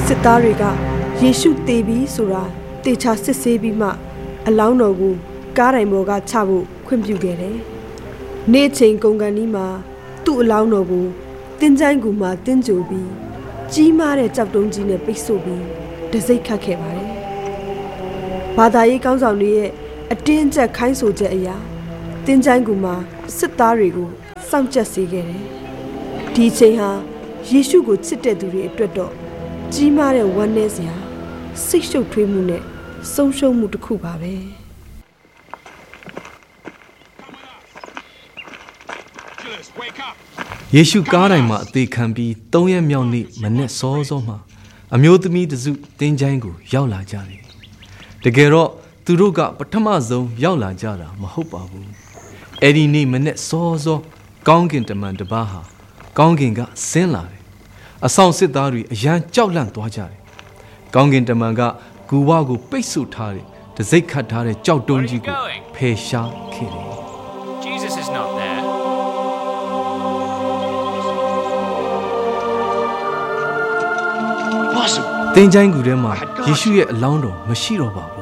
စစ်သားတွေကယေရှုတေပြီးဆိုတာတေချာစစ်ဆေးပြီးမှအလောင်းတော်ကိုကားတိုင်ပေါ်ကချဖို့ခွင့်ပြုခဲ့တယ်။နေ့ချိန်ကုန်ကန်ဒီမှာသူ့အလောင်းတော်ကိုတင်းချိုင်းကူမှာတင်းကြိုပြီးကြီးမားတဲ့ကြောက်တုံးကြီးနဲ့ပိတ်ဆို့ပြီးတစိ့ခတ်ခဲ့ပါတယ်။ဘာသာရေးကောင်းဆောင်တွေရဲ့အတင်းအကျပ်ခိုင်းဆိုချက်အရာတင်းချိုင်းကူမှာစစ်သားတွေကိုစောင့်ကြပ်စေခဲ့တယ်။ဒီချိန်ဟာယေရှုကိုချစ်တဲ့သူတွေအတွက်တော့ကြီးမားတဲ့ဝမ်းနည်းစရာစိတ်ရှုပ်ထွေးမှုနဲ့ဆုံးရှုံးမှုတစ်ခုပါပဲယေရှုကားတိုင်မှာအသေးခံပြီး3 ရက်မြောက်နေ့မနေ့စောစောမှာအမျိုးသမီးတစုတင်းချိုင်းကိုရောက်လာကြတယ်တကယ်တော့သူတို့ကပထမဆုံးရောက်လာကြတာမဟုတ်ပါဘူးအဲ့ဒီနေ့မနေ့စောစောကောင်းကင်တမန်တပါးဟာကောင်းကင်ကဆင်းလာတယ်အဆောင်စစ်သားတွေအရန်ကြောက်လန့်သွားကြတယ်ကောင်းကင်တမန်ကဂူဝါကိုပိတ်ဆို့ထားတဲ့တစိ့ခတ်ထားတဲ့ကြောက်တုံးကြီးကိုဖယ်ရှားခဲ့တယ် Jesus is not there. တင်းချိုင်းကူထဲမှာယေရှုရဲ့အလောင်းတော်မရှိတော့ပါဘူး